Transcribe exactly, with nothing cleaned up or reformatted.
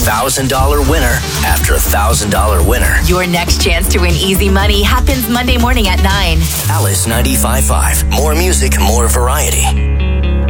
thousand dollars winner after one thousand dollars winner. Your next chance to win easy money happens Monday morning at nine. Alice ninety-five point five. More music, more variety.